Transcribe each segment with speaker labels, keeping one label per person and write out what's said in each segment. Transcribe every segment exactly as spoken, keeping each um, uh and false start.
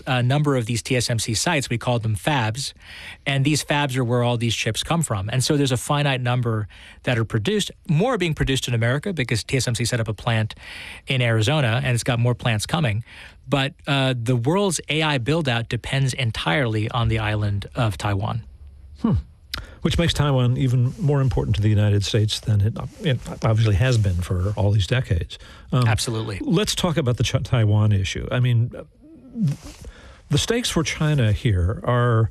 Speaker 1: a number of these T S M C sites. We called them fabs. And these fabs are where all these chips come from. And so there's a finite number that are produced. More are being produced in America because T S M C set up a plant in Arizona, and it's got more plants coming. But uh, the world's A I build-out depends entirely on the island of Taiwan.
Speaker 2: Hmm. Which makes Taiwan even more important to the United States than it, it obviously has been for all these decades.
Speaker 1: Um, Absolutely.
Speaker 2: Let's talk about the Ch- Taiwan issue. I mean, the stakes for China here are,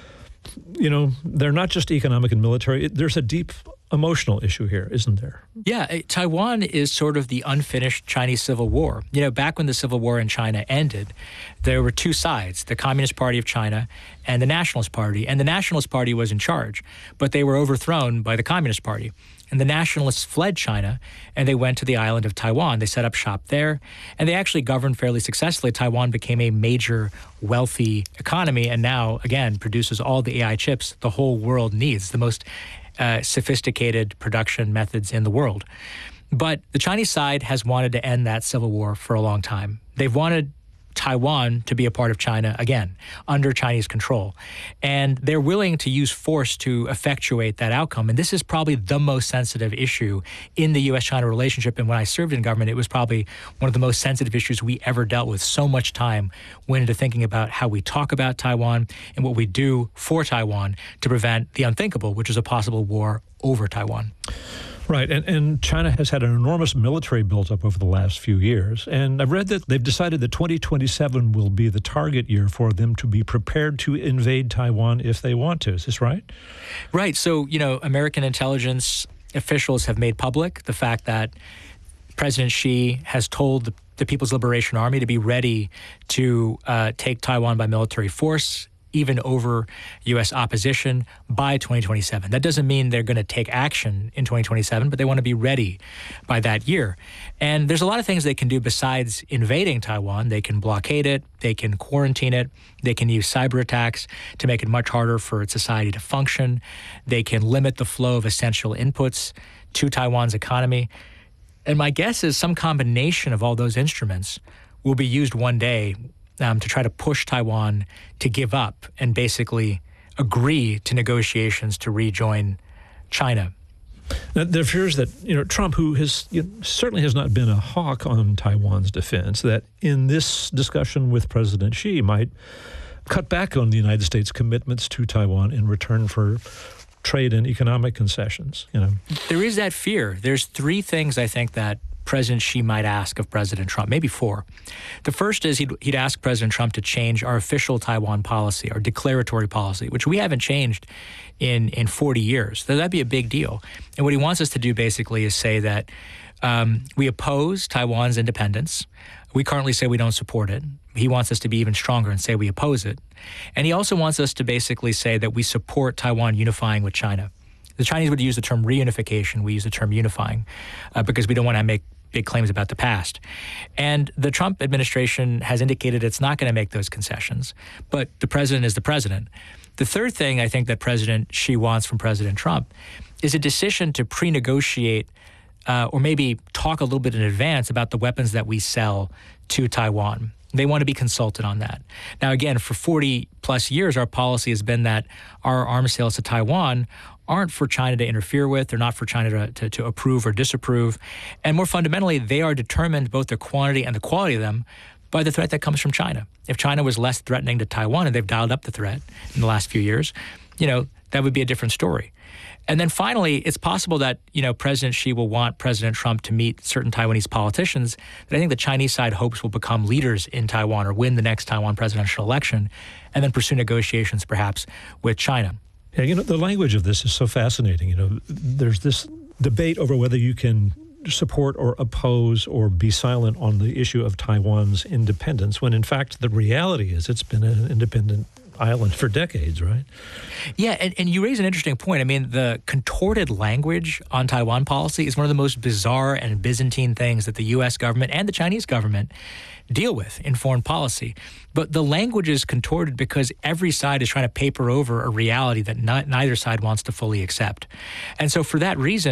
Speaker 2: you know, they're not just economic and military. It, there's a deep emotional issue here, isn't there?
Speaker 1: Yeah, Taiwan is sort of the unfinished Chinese Civil War. You know, back when the Civil War in China ended, there were two sides, the Communist Party of China and the Nationalist Party. And the Nationalist Party was in charge, but they were overthrown by the Communist Party. And the Nationalists fled China, and they went to the island of Taiwan. They set up shop there, and they actually governed fairly successfully. Taiwan became a major, wealthy economy, and now, again, produces all the A I chips the whole world needs, the most uh, sophisticated production methods in the world. But the Chinese side has wanted to end that civil war for a long time. They've wanted Taiwan to be a part of China again, under Chinese control. And they're willing to use force to effectuate that outcome. And this is probably the most sensitive issue in the U S China relationship. And when I served in government, it was probably one of the most sensitive issues we ever dealt with. So much time went into thinking about how we talk about Taiwan and what we do for Taiwan to prevent the unthinkable, which is a possible war over Taiwan.
Speaker 2: Right, and, and China has had an enormous military buildup over the last few years, and I've read that they've decided that twenty twenty-seven will be the target year for them to be prepared to invade Taiwan if they want to. Is this right?
Speaker 1: Right, so, you know, American intelligence officials have made public the fact that President Xi has told the, the People's Liberation Army to be ready to uh, take Taiwan by military force, even over U S opposition by twenty twenty-seven. That doesn't mean they're going to take action in twenty twenty-seven, but they want to be ready by that year. And there's a lot of things they can do besides invading Taiwan. They can blockade it, they can quarantine it, they can use cyber attacks to make it much harder for its society to function. They can limit the flow of essential inputs to Taiwan's economy. And my guess is some combination of all those instruments will be used one day Um, to try to push Taiwan to give up and basically agree to negotiations to rejoin China.
Speaker 2: Now, there appears that, you know, Trump, who has you know, certainly has not been a hawk on Taiwan's defense, that in this discussion with President Xi might cut back on the United States' commitments to Taiwan in return for trade and economic concessions. You know,
Speaker 1: there is that fear. There's three things I think that President Xi might ask of President Trump, maybe four. The first is he'd, he'd ask President Trump to change our official Taiwan policy, our declaratory policy, which we haven't changed in, in forty years. So that'd be a big deal. And what he wants us to do basically is say that um, we oppose Taiwan's independence. We currently say we don't support it. He wants us to be even stronger and say we oppose it. And he also wants us to basically say that we support Taiwan unifying with China. The Chinese would use the term reunification. We use the term unifying uh, because we don't want to make big claims about the past. And the Trump administration has indicated it's not going to make those concessions, but the president is the president. The third thing I think that President Xi wants from President Trump is a decision to pre-negotiate uh, or maybe talk a little bit in advance about the weapons that we sell to Taiwan. They want to be consulted on that. Now, again, for forty plus years, our policy has been that our arms sales to Taiwan aren't for China to interfere with. They're not for China to, to, to approve or disapprove. And more fundamentally, they are determined, both the quantity and the quality of them, by the threat that comes from China. If China was less threatening to Taiwan, and they've dialed up the threat in the last few years, you know, that would be a different story. And then finally, it's possible that, you know, President Xi will want President Trump to meet certain Taiwanese politicians that I think the Chinese side hopes will become leaders in Taiwan or win the next Taiwan presidential election, and then pursue negotiations perhaps with China.
Speaker 2: Yeah, you know, the language of this is so fascinating. You know, there's this debate over whether you can support or oppose or be silent on the issue of Taiwan's independence, when in fact the reality is it's been an independent island for decades, right?
Speaker 1: Yeah, and, and you raise an interesting point. I mean, the contorted language on Taiwan policy is one of the most bizarre and Byzantine things that the U S government and the Chinese government deal with in foreign policy. But the language is contorted because every side is trying to paper over a reality that not, neither side wants to fully accept. And so for that reason,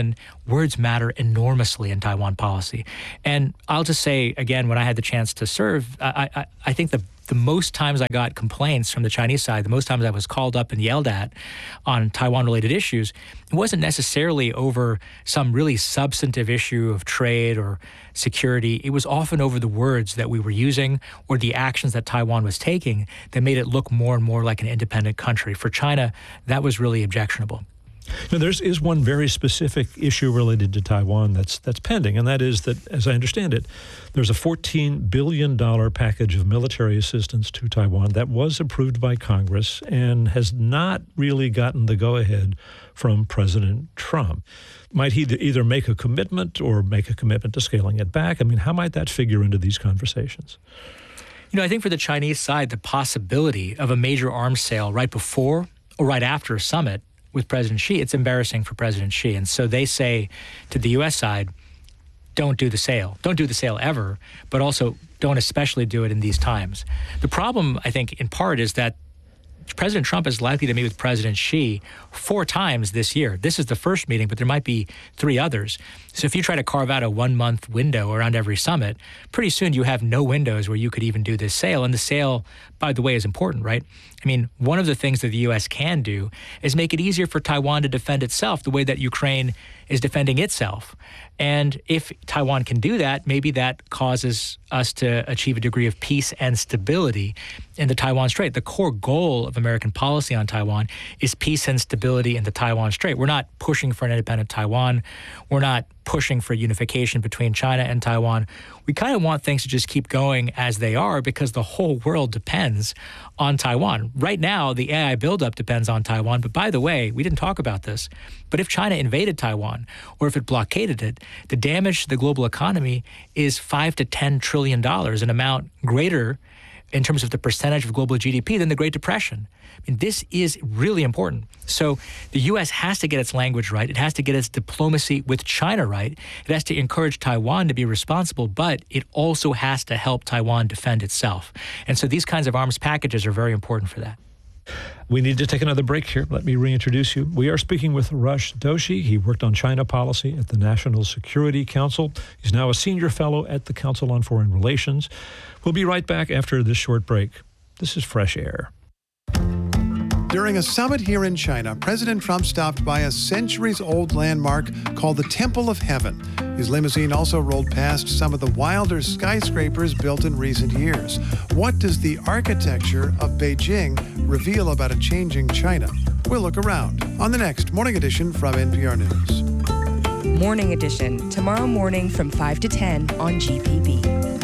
Speaker 1: words matter enormously in Taiwan policy. And I'll just say, again, when I had the chance to serve, I, I, I think the the most times I got complaints from the Chinese side, the most times I was called up and yelled at on Taiwan-related issues, it wasn't necessarily over some really substantive issue of trade or security. It was often over the words that we were using or the actions that Taiwan was taking that made it look more and more like an independent country. For China, that was really objectionable.
Speaker 2: Now, there is one very specific issue related to Taiwan that's that's pending, and that is that, as I understand it, there's a fourteen billion dollars package of military assistance to Taiwan that was approved by Congress and has not really gotten the go-ahead from President Trump. Might he either make a commitment or make a commitment to scaling it back? I mean, how might that figure into these conversations?
Speaker 1: You know, I think for the Chinese side, the possibility of a major arms sale right before or right after a summit with President Xi, it's embarrassing for President Xi. And so they say to the U S side, don't do the sale. Don't do the sale ever, but also don't especially do it in these times. The problem, I think, in part is that President Trump is likely to meet with President Xi four times this year. This is the first meeting, but there might be three others. So if you try to carve out a one-month window around every summit, pretty soon you have no windows where you could even do this sale. And the sale, by the way, is important, right? I mean, one of the things that the U S can do is make it easier for Taiwan to defend itself the way that Ukraine is defending itself. And if Taiwan can do that, maybe that causes us to achieve a degree of peace and stability in the Taiwan Strait. The core goal of American policy on Taiwan is peace and stability in the Taiwan Strait. We're not pushing for an independent Taiwan. We're not pushing for unification between China and Taiwan. We kind of want things to just keep going as they are because the whole world depends on Taiwan. Right now, the A I buildup depends on Taiwan. But by the way, we didn't talk about this, but if China invaded Taiwan or if it blockaded it, the damage to the global economy is five to ten trillion dollars, an amount greater in terms of the percentage of global G D P than the Great Depression. I mean, this is really important. So the U S has to get its language right. It has to get its diplomacy with China right. It has to encourage Taiwan to be responsible, but it also has to help Taiwan defend itself. And so these kinds of arms packages are very important for that.
Speaker 2: We need to take another break here. Let me reintroduce you. We are speaking with Rush Doshi. He worked on China policy at the National Security Council. He's now a senior fellow at the Council on Foreign Relations. We'll be right back after this short break. This is Fresh Air.
Speaker 3: During a summit here in China, President Trump stopped by a centuries-old landmark called the Temple of Heaven. His limousine also rolled past some of the wilder skyscrapers built in recent years. What does the architecture of Beijing reveal about a changing China? We'll look around on the next Morning Edition from N P R News.
Speaker 4: Morning Edition, tomorrow morning from five to ten on G P B.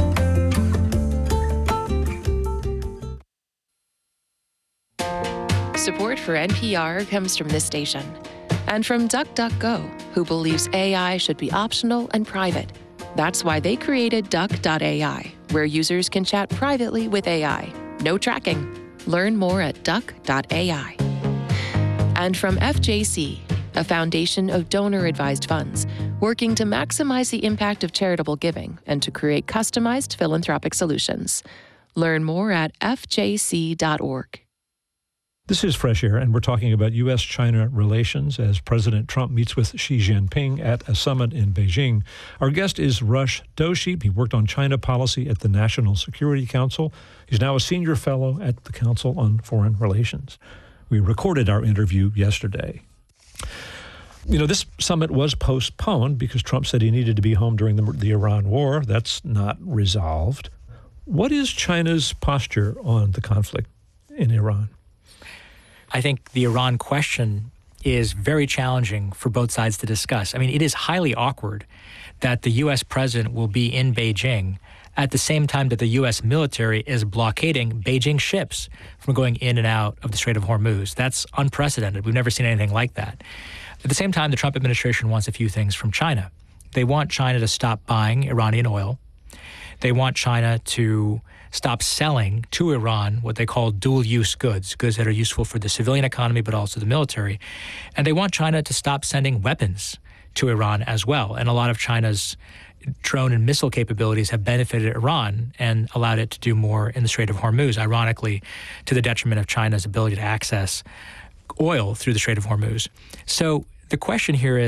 Speaker 5: Support for N P R comes from this station and from DuckDuckGo, who believes A I should be optional and private. That's why they created Duck dot A I, where users can chat privately with A I. No tracking. Learn more at Duck dot A I. And from F J C, a foundation of donor-advised funds, working to maximize the impact of charitable giving and to create customized philanthropic solutions. Learn more at F J C dot org.
Speaker 2: This is Fresh Air, and we're talking about U S China relations as President Trump meets with Xi Jinping at a summit in Beijing. Our guest is Rush Doshi. He worked on China policy at the National Security Council. He's now a senior fellow at the Council on Foreign Relations. We recorded our interview yesterday. You know, this summit was postponed because Trump said he needed to be home during the, the Iran war. That's not resolved. What is China's posture on the conflict in Iran?
Speaker 1: I think the Iran question is very challenging for both sides to discuss. I mean, it is highly awkward that the U S president will be in Beijing at the same time that the U S military is blockading Beijing ships from going in and out of the Strait of Hormuz. That's unprecedented. We've never seen anything like that. At the same time, the Trump administration wants a few things from China. They want China to stop buying Iranian oil. They want China to stop selling to Iran what they call dual-use goods, goods that are useful for the civilian economy but also the military. And they want China to stop sending weapons to Iran as well. And a lot of China's drone and missile capabilities have benefited Iran and allowed it to do more in the Strait of Hormuz, ironically, to the detriment of China's ability to access oil through the Strait of Hormuz. So the question here is,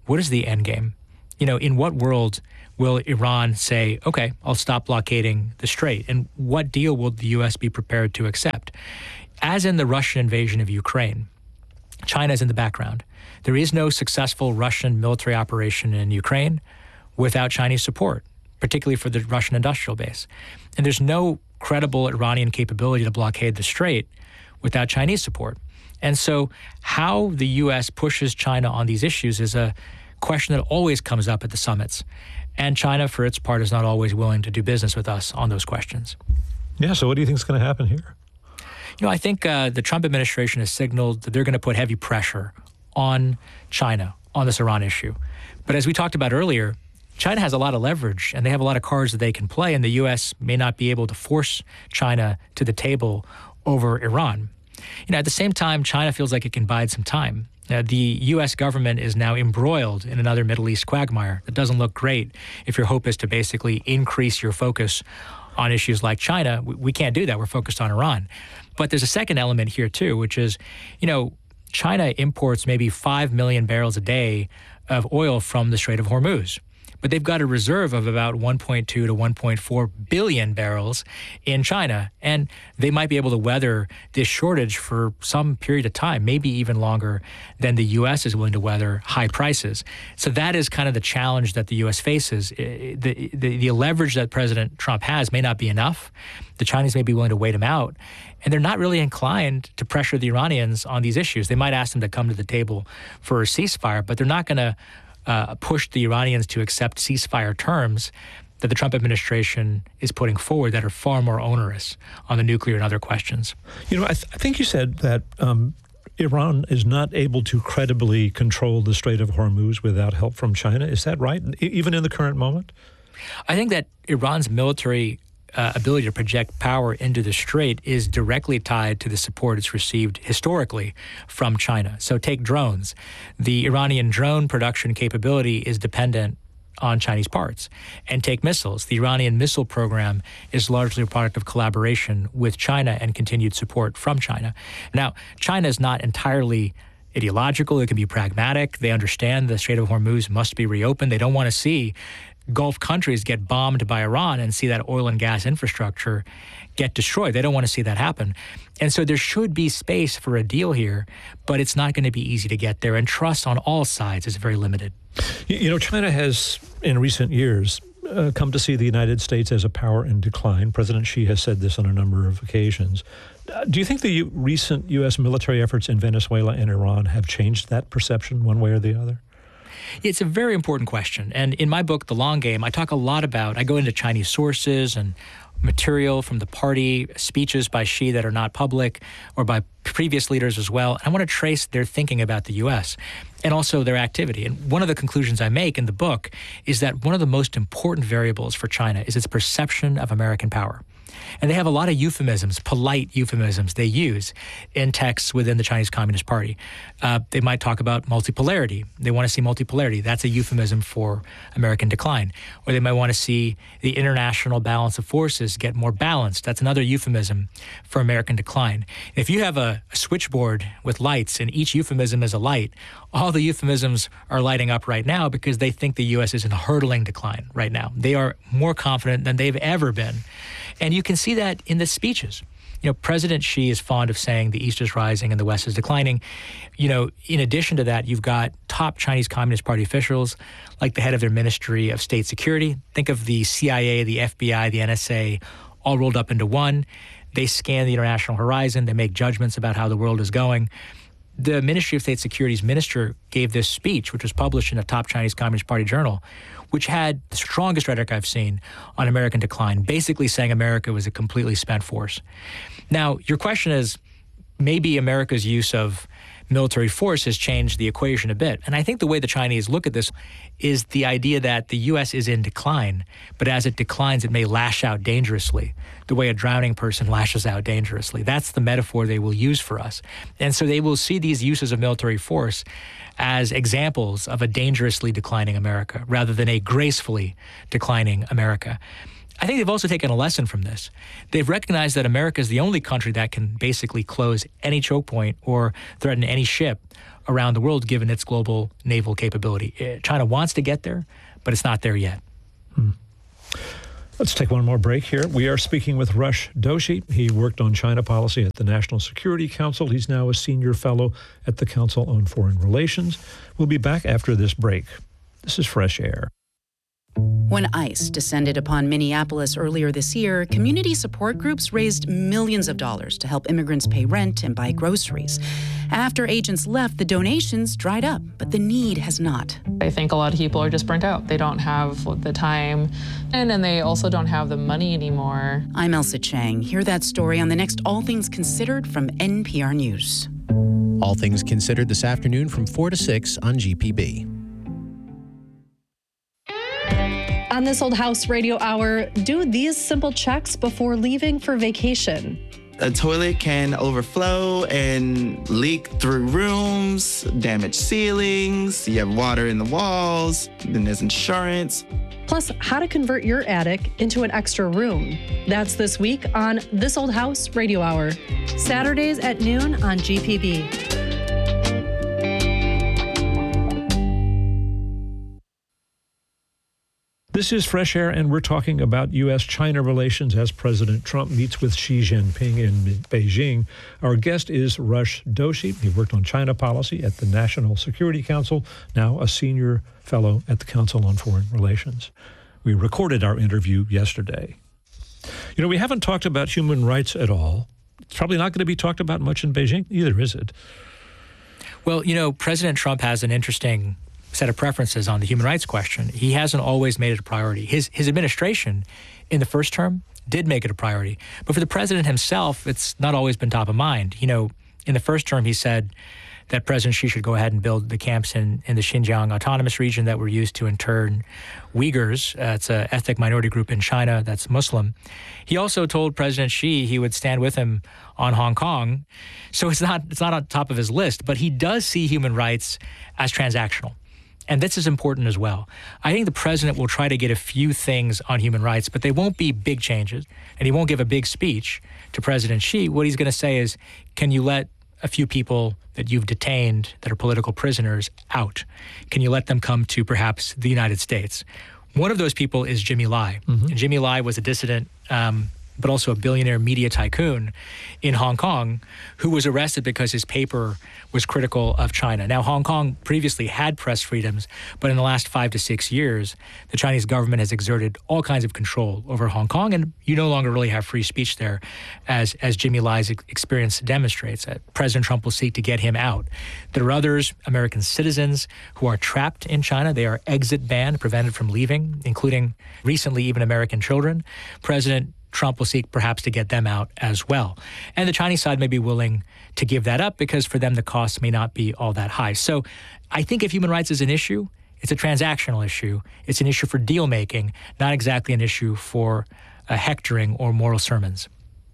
Speaker 1: what is the end game? You know, in what world will Iran say, okay, I'll stop blockading the strait? And what deal will the U S be prepared to accept? As in the Russian invasion of Ukraine, China is in the background. There is no successful Russian military operation in Ukraine without Chinese support, particularly for the Russian industrial base. And there's no credible Iranian capability to blockade the strait without Chinese support. And so how the U S pushes China on these issues is a question that always comes up at the summits. And China, for its part, is not always willing to do business with us on those questions.
Speaker 2: Yeah, so what do you think is going to happen here?
Speaker 1: You know, I think uh, the Trump administration has signaled that they're going to put heavy pressure on China on this Iran issue. But as we talked about earlier, China has a lot of leverage and they have a lot of cards that they can play, and the U S may not be able to force China to the table over Iran. You know, at the same time, China feels like it can bide some time. Uh, the U S government is now embroiled in another Middle East quagmire that doesn't look great if your hope is to basically increase your focus on issues like China. We, we can't do that. We're focused on Iran. But there's a second element here, too, which is, you know, China imports maybe five million barrels a day of oil from the Strait of Hormuz. But they've got a reserve of about one point two to one point four billion barrels in China. And they might be able to weather this shortage for some period of time, maybe even longer than the U S is willing to weather high prices. So that is kind of the challenge that the U S faces. The, the, the leverage that President Trump has may not be enough. The Chinese may be willing to wait him out. And they're not really inclined to pressure the Iranians on these issues. They might ask them to come to the table for a ceasefire, but they're not going to Uh, push the Iranians to accept ceasefire terms that the Trump administration is putting forward that are far more onerous on the nuclear and other questions.
Speaker 2: You know, I, th- I think you said that um, Iran is not able to credibly control the Strait of Hormuz without help from China. Is that right, e- even in the current moment?
Speaker 1: I think that Iran's military Uh, ability to project power into the strait is directly tied to the support it's received historically from China. So take drones. The Iranian drone production capability is dependent on Chinese parts. And take missiles. The Iranian missile program is largely a product of collaboration with China and continued support from China. Now, China is not entirely ideological. It can be pragmatic. They understand the Strait of Hormuz must be reopened. They don't want to see Gulf countries get bombed by Iran and see that oil and gas infrastructure get destroyed. They don't want to see that happen. And so there should be space for a deal here, but it's not going to be easy to get there. And trust on all sides is very limited.
Speaker 2: You know, China has, in recent years, uh, come to see the United States as a power in decline. President Xi has said this on a number of occasions. Uh, do you think the U- recent U S military efforts in Venezuela and Iran have changed that perception one way or the other?
Speaker 1: It's a very important question. And in my book, The Long Game, I talk a lot about, I go into Chinese sources and material from the party, speeches by Xi that are not public or by previous leaders as well. And I want to trace their thinking about the U S and also their activity. And one of the conclusions I make in the book is that one of the most important variables for China is its perception of American power. And they have a lot of euphemisms, polite euphemisms they use in texts within the Chinese Communist Party. Uh, they might talk about multipolarity. They want to see multipolarity. That's a euphemism for American decline. Or they might want to see the international balance of forces get more balanced. That's another euphemism for American decline. If you have a, a switchboard with lights and each euphemism is a light, all the euphemisms are lighting up right now because they think the U S is in a hurtling decline right now. They are more confident than they've ever been. And you can see that in the speeches. You know, President Xi is fond of saying the East is rising and the West is declining. You know, in addition to that, you've got top Chinese Communist Party officials, like the head of their Ministry of State Security. Think of the C I A, the F B I, the N S A, all rolled up into one. They scan the international horizon. They make judgments about how the world is going. The Ministry of State Security's minister gave this speech, which was published in a top Chinese Communist Party journal, which had the strongest rhetoric I've seen on American decline, basically saying America was a completely spent force. Now, your question is, maybe America's use of military force has changed the equation a bit. And I think the way the Chinese look at this is the idea that the U S is in decline, but as it declines, it may lash out dangerously, the way a drowning person lashes out dangerously. That's the metaphor they will use for us. And so they will see these uses of military force as examples of a dangerously declining America rather than a gracefully declining America. I think they've also taken a lesson from this. They've recognized that America is the only country that can basically close any choke point or threaten any ship around the world given its global naval capability. China wants to get there, but it's not there yet.
Speaker 2: Hmm. Let's take one more break here. We are speaking with Rush Doshi. He worked on China policy at the National Security Council. He's now a senior fellow at the Council on Foreign Relations. We'll be back after this break. This is Fresh Air.
Speaker 6: When ICE descended upon Minneapolis earlier this year, community support groups raised millions of dollars to help immigrants pay rent and buy groceries. After agents left, the donations dried up, but the need has not.
Speaker 7: I think a lot of people are just burnt out. They don't have the time, and, and they also don't have the money anymore.
Speaker 6: I'm Elsa Chang. Hear that story on the next All Things Considered from N P R News.
Speaker 8: All Things Considered this afternoon from four to six on G P B.
Speaker 9: On This Old House Radio Hour, do these simple checks before leaving for vacation.
Speaker 10: A toilet can overflow and leak through rooms, damage ceilings, you have water in the walls, then there's insurance.
Speaker 9: Plus, how to convert your attic into an extra room. That's this week on This Old House Radio Hour. Saturdays at noon on G P B.
Speaker 2: This is Fresh Air, and we're talking about U S China relations as President Trump meets with Xi Jinping in Beijing. Our guest is Rush Doshi. He worked on China policy at the National Security Council, now a senior fellow at the Council on Foreign Relations. We recorded our interview yesterday. You know, we haven't talked about human rights at all. It's probably not going to be talked about much in Beijing either, is it?
Speaker 1: Well, you know, President Trump has an interesting set of preferences on the human rights question. He hasn't always made it a priority. His his administration in the first term did make it a priority. But for the president himself, it's not always been top of mind. You know, in the first term, he said that President Xi should go ahead and build the camps in, in the Xinjiang Autonomous Region that were used to intern Uyghurs. Uh, it's an ethnic minority group in China that's Muslim. He also told President Xi he would stand with him on Hong Kong. So it's not it's not on top of his list, but he does see human rights as transactional. And this is important as well. I think the president will try to get a few things on human rights, but they won't be big changes. And he won't give a big speech to President Xi. What he's going to say is, can you let a few people that you've detained that are political prisoners out? Can you let them come to perhaps the United States? One of those people is Jimmy Lai. Mm-hmm. And Jimmy Lai was a dissident, um, but also a billionaire media tycoon in Hong Kong who was arrested because his paper was critical of China. Now, Hong Kong previously had press freedoms, but in the last five to six years, the Chinese government has exerted all kinds of control over Hong Kong, and you no longer really have free speech there, as, as Jimmy Lai's experience demonstrates. Uh, President Trump will seek to get him out. There are others, American citizens, who are trapped in China. They are exit banned, prevented from leaving, including recently even American children. President Trump will seek perhaps to get them out as well. And the Chinese side may be willing to give that up because for them the costs may not be all that high. So I think if human rights is an issue, it's a transactional issue. It's an issue for deal making, not exactly an issue for uh, hectoring or moral sermons.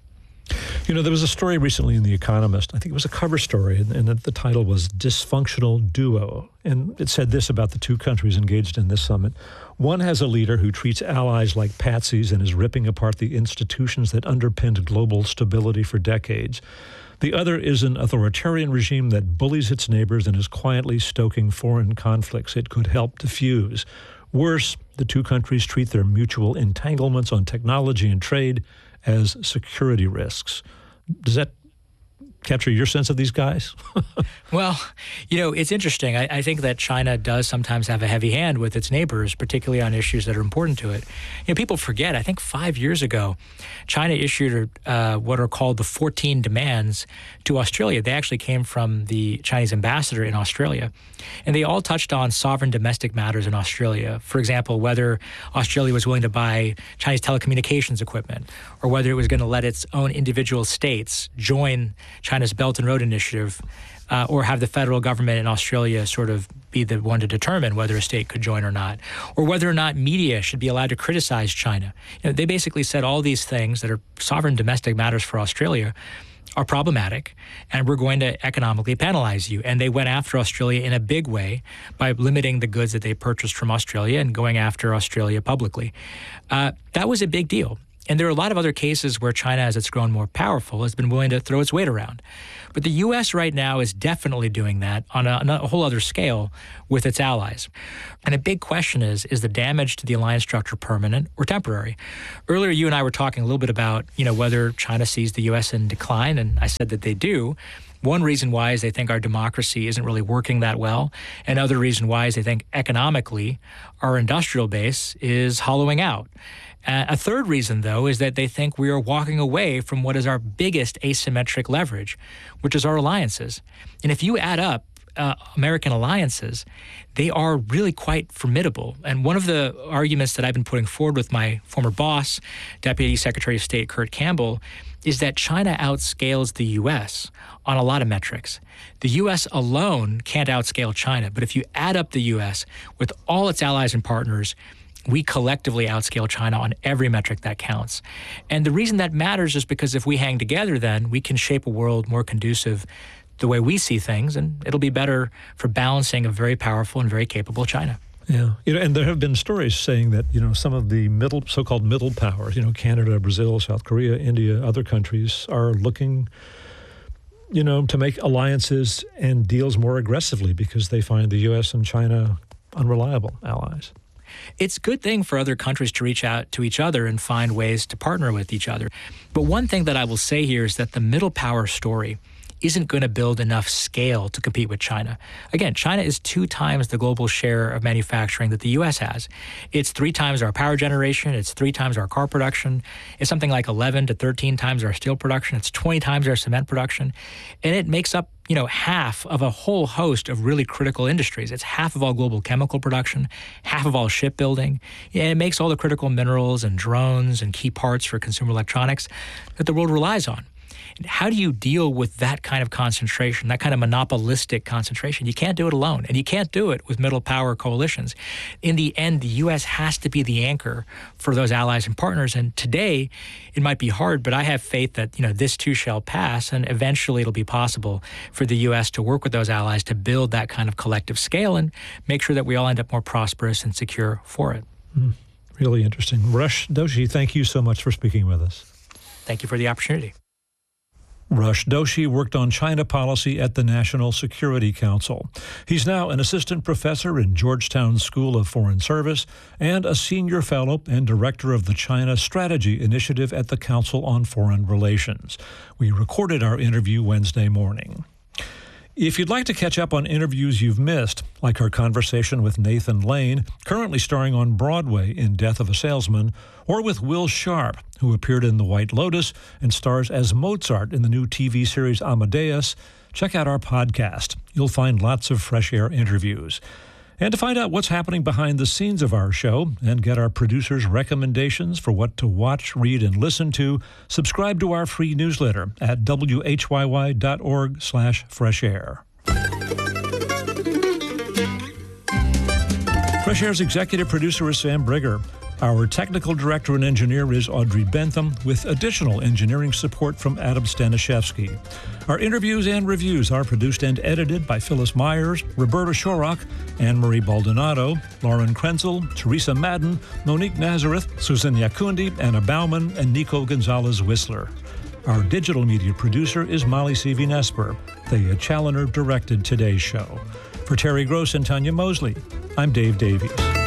Speaker 2: You know, there was a story recently in The Economist. I think it was a cover story, and, and the title was Dysfunctional Duo. And it said this about the two countries engaged in this summit. One has a leader who treats allies like patsies and is ripping apart the institutions that underpinned global stability for decades. The other is an authoritarian regime that bullies its neighbors and is quietly stoking foreign conflicts it could help diffuse. Worse, the two countries treat their mutual entanglements on technology and trade as security risks. Does that capture your sense of these guys?
Speaker 1: Well, you know, it's interesting. I, I think that China does sometimes have a heavy hand with its neighbors, particularly on issues that are important to it. You know, people forget, I think five years ago, China issued uh, what are called the fourteen demands to Australia. They actually came from the Chinese ambassador in Australia. And they all touched on sovereign domestic matters in Australia. For example, whether Australia was willing to buy Chinese telecommunications equipment, or whether it was going to let its own individual states join China's Belt and Road Initiative, uh, or have the federal government in Australia sort of be the one to determine whether a state could join or not, or whether or not media should be allowed to criticize China. You know, they basically said all these things that are sovereign domestic matters for Australia are problematic, and we're going to economically penalize you. And they went after Australia in a big way by limiting the goods that they purchased from Australia and going after Australia publicly. Uh, that was a big deal. And there are a lot of other cases where China, as it's grown more powerful, has been willing to throw its weight around. But the U S right now is definitely doing that on a, on a whole other scale with its allies. And a big question is, is the damage to the alliance structure permanent or temporary? Earlier, you and I were talking a little bit about, you know, whether China sees the U S in decline, and I said that they do. One reason why is they think our democracy isn't really working that well. Another reason why is they think economically our industrial base is hollowing out. Uh, a third reason, though, is that they think we are walking away from what is our biggest asymmetric leverage, which is our alliances. And if you add up uh, American alliances, they are really quite formidable. And one of the arguments that I've been putting forward with my former boss, Deputy Secretary of State Kurt Campbell, is that China outscales the U S on a lot of metrics. The U S alone can't outscale China, but if you add up the U S with all its allies and partners, we collectively outscale China on every metric that counts. And the reason that matters is because if we hang together, then we can shape a world more conducive the way we see things, and it'll be better for balancing a very powerful and very capable China.
Speaker 2: Yeah, you know, and there have been stories saying that, you know, some of the middle, so-called middle powers, you know, Canada, Brazil, South Korea, India, other countries are looking, you know, to make alliances and deals more aggressively because they find the U S and China unreliable allies.
Speaker 1: It's a good thing for other countries to reach out to each other and find ways to partner with each other. But one thing that I will say here is that the middle power story isn't going to build enough scale to compete with China. Again, China is two times the global share of manufacturing that the U S has. It's three times our power generation. It's three times our car production. It's something like eleven to thirteen times our steel production. It's twenty times our cement production. And it makes up, you know, half of a whole host of really critical industries. It's half of all global chemical production, half of all shipbuilding. And it makes all the critical minerals and drones and key parts for consumer electronics that the world relies on. How do you deal with that kind of concentration, that kind of monopolistic concentration? You can't do it alone, and you can't do it with middle power coalitions. In the end, the U S has to be the anchor for those allies and partners. And today, it might be hard, but I have faith that, you know, this too shall pass, and eventually it'll be possible for the U S to work with those allies to build that kind of collective scale and make sure that we all end up more prosperous and secure for it.
Speaker 2: Mm, really interesting. Rush Doshi, thank you so much for speaking with us.
Speaker 1: Thank you for the opportunity.
Speaker 2: Rush Doshi worked on China policy at the National Security Council. He's now an assistant professor in Georgetown School of Foreign Service and a senior fellow and director of the China Strategy Initiative at the Council on Foreign Relations. We recorded our interview Wednesday morning. If you'd like to catch up on interviews you've missed, like our conversation with Nathan Lane, currently starring on Broadway in Death of a Salesman, or with Will Sharp, who appeared in The White Lotus and stars as Mozart in the new T V series Amadeus, check out our podcast. You'll find lots of Fresh Air interviews. And to find out what's happening behind the scenes of our show and get our producers' recommendations for what to watch, read, and listen to, subscribe to our free newsletter at W H Y Y dot org slash fresh air. Fresh Air's executive producer is Sam Brigger. Our technical director and engineer is Audrey Bentham, with additional engineering support from Adam Staniszewski. Our interviews and reviews are produced and edited by Phyllis Myers, Roberta Shorrock, Anne-Marie Baldonado, Lauren Krenzel, Teresa Madden, Monique Nazareth, Susan Yakundi, Anna Bauman, and Nico Gonzalez-Whistler. Our digital media producer is Molly C V. Nesper. Thea Challoner directed today's show. For Terry Gross and Tanya Mosley, I'm Dave Davies.